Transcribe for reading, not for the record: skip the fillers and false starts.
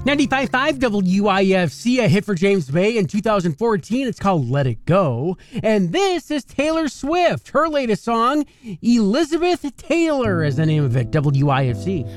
95.5 WIFC, a hit for James Bay in 2014. It's called Let It Go. And this is Taylor Swift. Her latest song, Elizabeth Taylor, is the name of it, WIFC.